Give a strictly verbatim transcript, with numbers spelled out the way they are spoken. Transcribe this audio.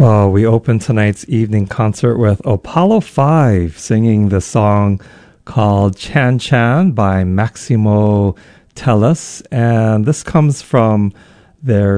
Well, we open tonight's evening concert with Apollo five singing the song called Chan Chan by Maximo Tellus. And this comes from their